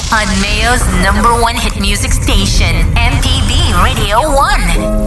on Mayo's #1 hit music station, MPB Radio 1.